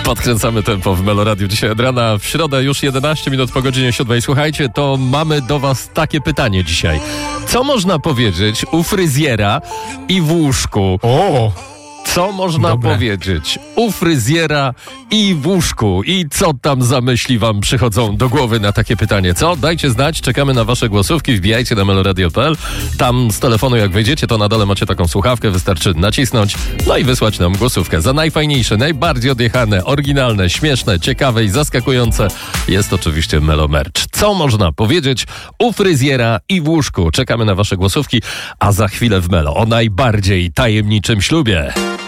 Podkręcamy tempo w Meloradiu dzisiaj od rana. W środę już 11 minut po godzinie 7. Słuchajcie, to mamy do was takie pytanie dzisiaj. Co można powiedzieć u fryzjera i w łóżku? O! Co można powiedzieć u fryzjera i w łóżku? I co tam za myśli wam przychodzą do głowy na takie pytanie? Co? Dajcie znać, czekamy na wasze głosówki, wbijajcie na meloradio.pl. Tam z telefonu jak wejdziecie, to na dole macie taką słuchawkę, wystarczy nacisnąć, no i wysłać nam głosówkę. Za najfajniejsze, najbardziej odjechane, oryginalne, śmieszne, ciekawe i zaskakujące jest oczywiście Melo Merch. Co można powiedzieć u fryzjera i w łóżku? Czekamy na wasze głosówki, a za chwilę w Melo o najbardziej tajemniczym ślubie.